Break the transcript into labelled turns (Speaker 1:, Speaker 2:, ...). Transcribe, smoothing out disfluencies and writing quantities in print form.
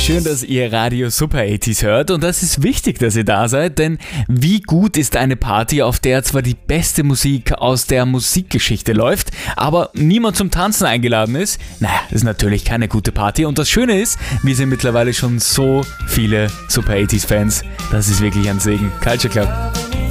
Speaker 1: Schön, dass ihr Radio Super 80s hört und das ist wichtig, dass ihr da seid, denn wie gut ist eine Party, auf der zwar die beste Musik aus der Musikgeschichte läuft, aber niemand zum Tanzen eingeladen ist? Naja, ist natürlich keine gute Party und das Schöne ist, wir sind mittlerweile schon so viele Super 80s Fans, das ist wirklich ein Segen. Culture Club.